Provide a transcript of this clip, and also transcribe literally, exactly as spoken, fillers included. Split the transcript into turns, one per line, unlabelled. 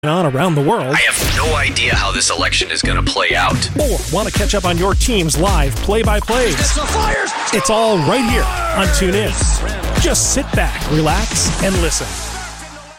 on around the world.
I have no idea how this election is going to play out.
Or want to catch up on your team's live play-by-plays. It's all right here on TuneIn. Just sit back, relax, and listen.